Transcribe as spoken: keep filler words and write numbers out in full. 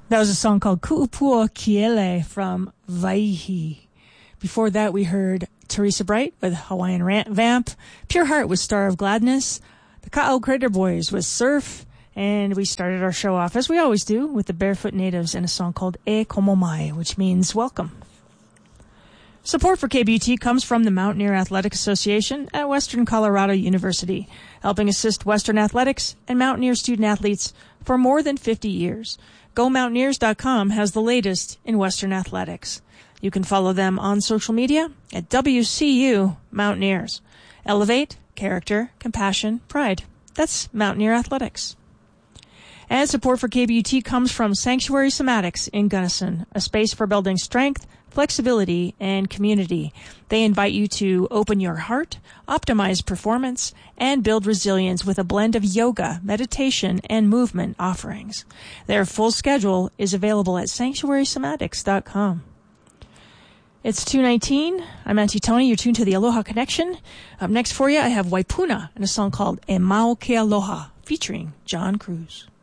That was a song called Ku'upua Kiele from Vaihi. Before that, we heard Teresa Bright with Hawaiian Rant Vamp. Pure Heart with Star of Gladness. The Ka'au Crater Boys with Surf. And we started our show off, as we always do, with the Barefoot Natives and a song called E Komo Mai, which means welcome. Support for K B U T comes from the Mountaineer Athletic Association at Western Colorado University, helping assist Western athletics and Mountaineer student-athletes for more than fifty years. Go Mountaineers dot com has the latest in Western athletics. You can follow them on social media at W C U Mountaineers. Elevate, character, compassion, pride. That's Mountaineer Athletics. And support for K B U T comes from Sanctuary Somatics in Gunnison, a space for building strength, flexibility, and community. They invite you to open your heart, optimize performance, and build resilience with a blend of yoga, meditation, and movement offerings. Their full schedule is available at sanctuary somatics dot com. It's two nineteen. I'm Auntie Tony. You're tuned to the Aloha Connection. Up next for you, I have Waipuna and a song called E Mau Ke Aloha, featuring John Cruz.